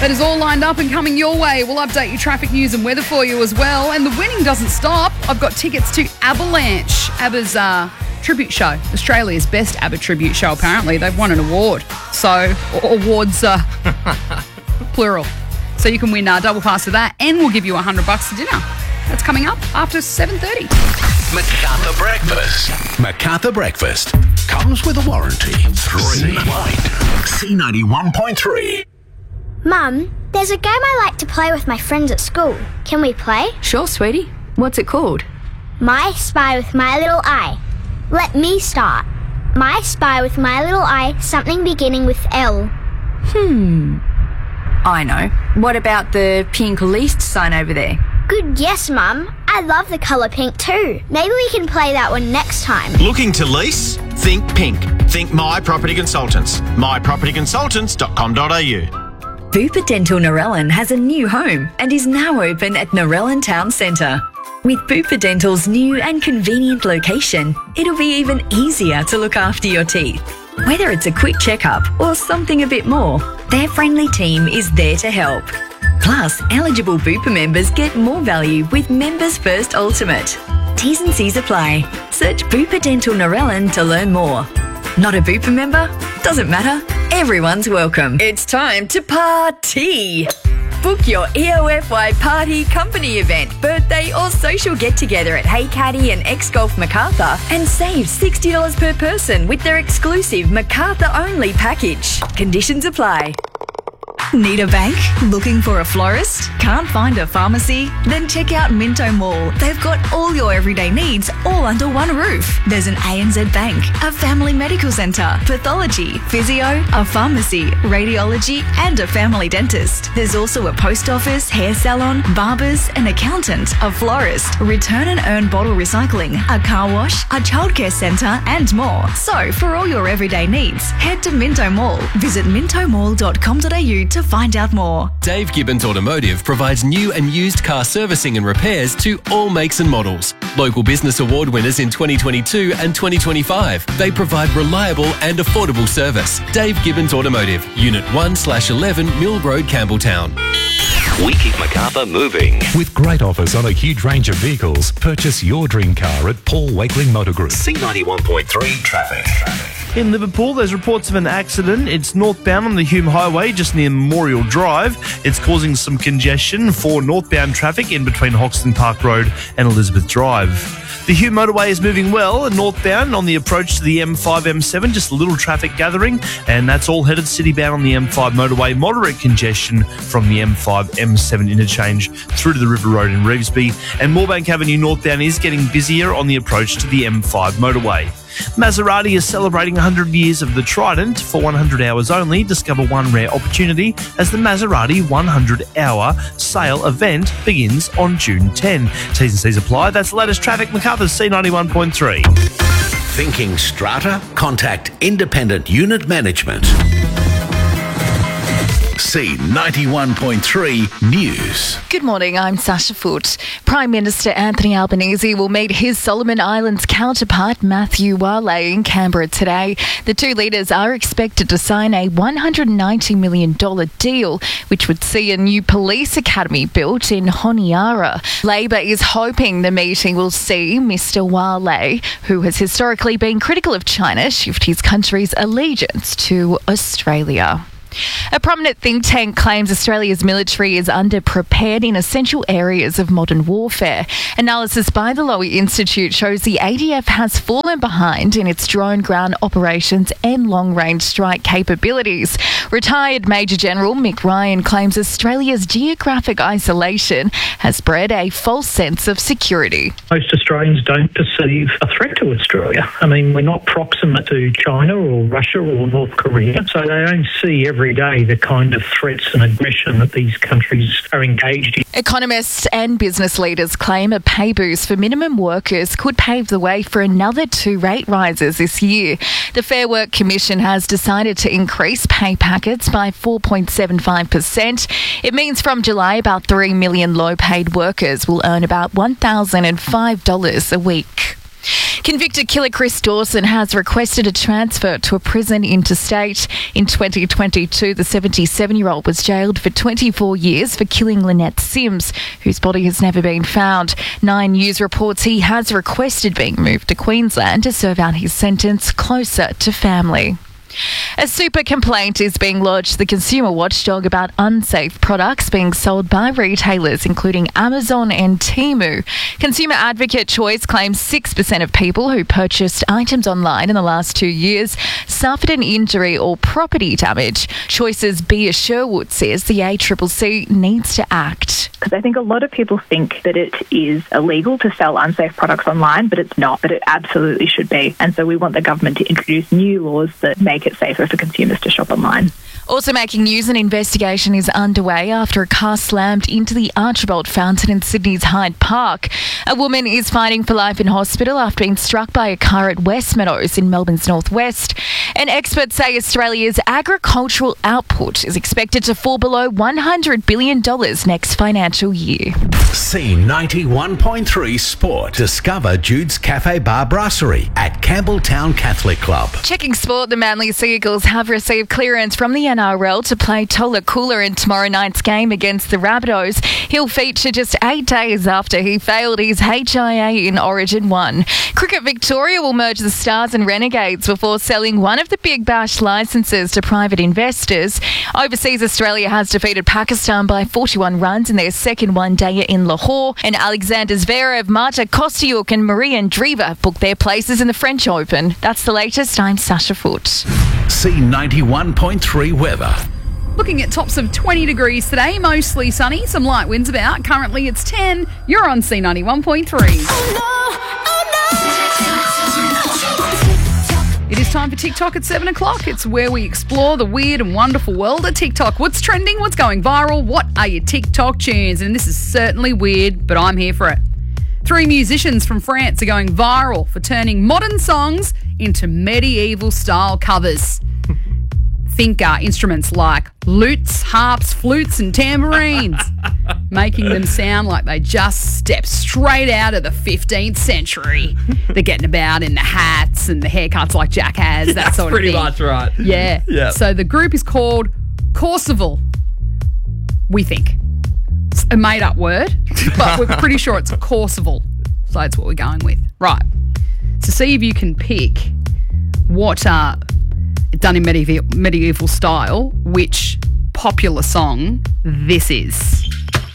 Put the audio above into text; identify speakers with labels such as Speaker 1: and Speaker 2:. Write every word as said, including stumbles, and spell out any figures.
Speaker 1: That is all lined up and coming your way. We'll update your traffic news and weather for you as well. And the winning doesn't stop. I've got tickets to Avalanche, ABBA's uh, tribute show. Australia's best ABBA tribute show, apparently. They've won an award. So, awards, uh, plural. So you can win a double pass to that, and we'll give you a hundred bucks to dinner. That's coming up after seven thirty.
Speaker 2: MacArthur Breakfast. MacArthur Breakfast comes with a warranty. Three white. C ninety-one point three.
Speaker 3: Mum, there's a game I like to play with my friends at school. Can we play?
Speaker 4: Sure, sweetie. What's it called?
Speaker 3: My Spy with My Little Eye. Let me start. My Spy with My Little Eye, something beginning with L.
Speaker 4: Hmm. I know. What about the pink least sign over there?
Speaker 3: Good guess, Mum. I love the colour pink too. Maybe we can play that one next time.
Speaker 5: Looking to lease? Think pink. Think My Property Consultants. my property consultants dot com dot a u.
Speaker 4: Bupa Dental Narellan has a new home and is now open at Narellan Town Centre. With Bupa Dental's new and convenient location, it'll be even easier to look after your teeth. Whether it's a quick checkup or something a bit more, their friendly team is there to help. Plus, eligible Bupa members get more value with Members First Ultimate. T's and C's apply. Search Bupa Dental Narellan to learn more. Not a Bupa member? Doesn't matter. Everyone's welcome. It's time to party. Book your E O F Y party, company event, birthday or social get-together at Hey Caddy and X-Golf MacArthur and save sixty dollars per person with their exclusive MacArthur-only package. Conditions apply. Need a bank? Looking for a florist? Can't find a pharmacy? Then check out Minto Mall. They've got all your everyday needs all under one roof. There's an A N Z Bank, a family medical centre, pathology, physio, a pharmacy, radiology and a family dentist. There's also a post office, hair salon, barbers, an accountant, a florist, return and earn bottle recycling, a car wash, a childcare centre and more. So for all your everyday needs, head to Minto Mall. Visit minto mall dot com dot a u to find out more.
Speaker 6: Dave Gibbons Automotive provides new and used car servicing and repairs to all makes and models. Local Business Award winners in twenty twenty-two and twenty twenty-five. They provide reliable and affordable service. Dave Gibbons Automotive, Unit one slash eleven Mill Road, Campbelltown.
Speaker 2: We keep MacArthur moving. With great offers on a huge range of vehicles, purchase your dream car at Paul Wakeling Motor Group. C ninety-one point three traffic.
Speaker 7: In Liverpool, there's reports of an accident. It's northbound on the Hume Highway, just near Memorial Drive. It's causing some congestion for northbound traffic in between Hoxton Park Road and Elizabeth Drive. The Hume motorway is moving well northbound on the approach to the M five M seven, just a little traffic gathering, and that's all headed citybound on the M five motorway. Moderate congestion from the M five M seven interchange through to the River Road in Revesby, and Moorebank Avenue northbound is getting busier on the approach to the M five motorway. Maserati is celebrating one hundred years of the Trident. For one hundred hours only, discover one rare opportunity as the Maserati one hundred hour sale event begins on June tenth. T's and C's apply. That's the latest traffic. MacArthur's C ninety-one point three.
Speaker 2: Thinking strata? Contact Independent Unit Management. C ninety-one point three News.
Speaker 8: Good morning, I'm Sasha Foote. Prime Minister Anthony Albanese will meet his Solomon Islands counterpart Matthew Wale in Canberra today. The two leaders are expected to sign a one hundred ninety million dollars deal, which would see a new police academy built in Honiara. Labor is hoping the meeting will see Mister Wale, who has historically been critical of China, shift his country's allegiance to Australia. A prominent think tank claims Australia's military is underprepared in essential areas of modern warfare. Analysis by the Lowy Institute shows the A D F has fallen behind in its drone ground operations and long-range strike capabilities. Retired Major General Mick Ryan claims Australia's geographic isolation has bred a false sense of security.
Speaker 9: Most Australians don't perceive a threat to Australia. I mean, we're not proximate to China or Russia or North Korea, so they don't see every day the kind of threats and aggression that these countries are engaged in.
Speaker 8: Economists and business leaders claim a pay boost for minimum workers could pave the way for another two rate rises this year. The Fair Work Commission has decided to increase pay packets by four point seven five percent. It means from July, about three million low-paid workers will earn about one thousand five dollars a week. Convicted killer Chris Dawson has requested a transfer to a prison interstate. In twenty twenty-two, the seventy-seven-year-old was jailed for twenty-four years for killing Lynette Sims, whose body has never been found. Nine News reports he has requested being moved to Queensland to serve out his sentence closer to family. A super complaint is being lodged to the consumer watchdog about unsafe products being sold by retailers, including Amazon and Temu. Consumer advocate Choice claims six percent of people who purchased items online in the last two years suffered an injury or property damage. Choice's Bea Sherwood says the A C C C needs to act.
Speaker 10: Because I think a lot of people think that it is illegal to sell unsafe products online, but it's not, but it absolutely should be. And so we want the government to introduce new laws that make it safer for consumers to shop online.
Speaker 8: Also making news, an investigation is underway after a car slammed into the Archibald Fountain in Sydney's Hyde Park. A woman is fighting for life in hospital after being struck by a car at Westmeadows in Melbourne's northwest. And experts say Australia's agricultural output is expected to fall below one hundred billion dollars next financial year.
Speaker 2: C ninety-one point three Sport. Discover Jude's Cafe Bar Brasserie at Campbelltown Catholic Club.
Speaker 8: Checking sport, the Manly Seagulls have received clearance from the N R L to play Tola Cooler in tomorrow night's game against the Rabbitohs. He'll feature just eight days after he failed his H I A in Origin one. Cricket Victoria will merge the Stars and Renegades before selling one of the Big Bash licences to private investors. Overseas, Australia has defeated Pakistan by forty-one runs in their second one-dayer in Lahore. And Alexander Zverev, Marta Kostyuk and Maria Andreeva have booked their places in the French Open. That's the latest. I'm Sasha Foote.
Speaker 2: C ninety-one point three weather.
Speaker 1: Looking at tops of twenty degrees today, mostly sunny, some light winds about. Currently it's ten. You're on C ninety-one point three. Oh no, oh no. It is time for TikTok at seven o'clock. It's where we explore the weird and wonderful world of TikTok. What's trending? What's going viral? What are your TikTok tunes? And this is certainly weird, but I'm here for it. Three musicians from France are going viral for turning modern songs into medieval-style covers. Think uh, instruments like lutes, harps, flutes and tambourines, making them sound like they just stepped straight out of the fifteenth century. They're getting about in the hats and the haircuts like Jack has, that
Speaker 11: That's
Speaker 1: sort of
Speaker 11: pretty
Speaker 1: thing.
Speaker 11: much right.
Speaker 1: Yeah.
Speaker 11: Yeah.
Speaker 1: So the group is called Courseval, we think. It's a made-up word, but we're pretty sure it's Courseval. So that's what we're going with. Right. So see if you can pick what, uh, done in medieval, medieval style, which popular song this is.